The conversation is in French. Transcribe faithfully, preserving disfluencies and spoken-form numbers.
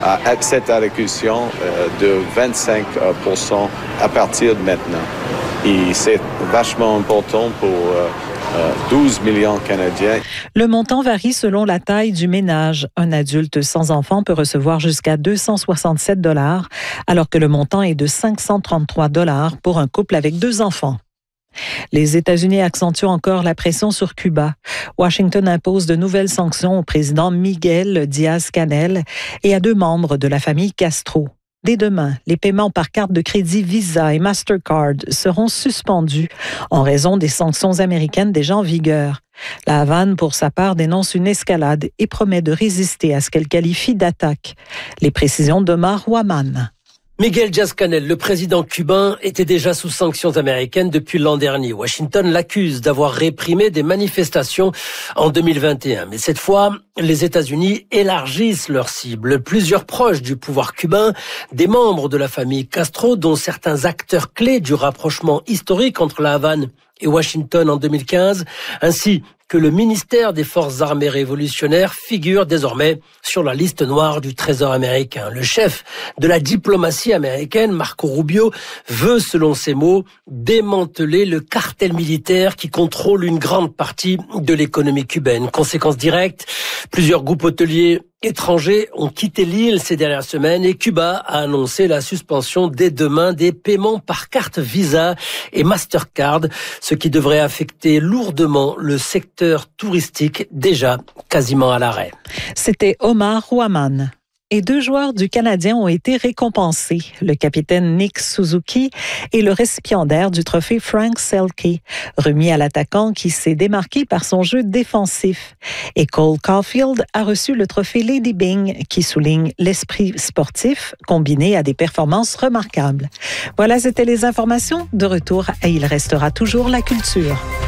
à cette allocution euh, de vingt-cinq pour cent à partir de maintenant. Et c'est vachement important pour euh, euh, douze millions de Canadiens. Le montant varie selon la taille du ménage. Un adulte sans enfant peut recevoir jusqu'à deux cent soixante-sept dollars, alors que le montant est de cinq cent trente-trois dollars pour un couple avec deux enfants. Les États-Unis accentuent encore la pression sur Cuba. Washington impose de nouvelles sanctions au président Miguel Diaz-Canel et à deux membres de la famille Castro. Dès demain, les paiements par carte de crédit Visa et Mastercard seront suspendus en raison des sanctions américaines déjà en vigueur. La Havane, pour sa part, dénonce une escalade et promet de résister à ce qu'elle qualifie d'attaque. Les précisions d'Omar Ouaman. Miguel Diaz-Canel, le président cubain, était déjà sous sanctions américaines depuis l'an dernier. Washington l'accuse d'avoir réprimé des manifestations en deux mille vingt et un. Mais cette fois, les États-Unis élargissent leur cible. Plusieurs proches du pouvoir cubain, des membres de la famille Castro, dont certains acteurs clés du rapprochement historique entre la Havane et Washington en deux mille quinze, ainsi que le ministère des Forces armées révolutionnaires figure désormais sur la liste noire du Trésor américain. Le chef de la diplomatie américaine, Marco Rubio, veut, selon ses mots, démanteler le cartel militaire qui contrôle une grande partie de l'économie cubaine. Conséquence directe, plusieurs groupes hôteliers étrangers ont quitté l'île ces dernières semaines et Cuba a annoncé la suspension dès demain des paiements par carte Visa et Mastercard, ce qui devrait affecter lourdement le secteur touristique déjà quasiment à l'arrêt. C'était Omar Ouaman. Et deux joueurs du Canadien ont été récompensés. Le capitaine Nick Suzuki et le récipiendaire du trophée Frank Selke, remis à l'attaquant qui s'est démarqué par son jeu défensif. Et Cole Caulfield a reçu le trophée Lady Byng qui souligne l'esprit sportif combiné à des performances remarquables. Voilà, c'était les informations. De retour, et il restera toujours la culture.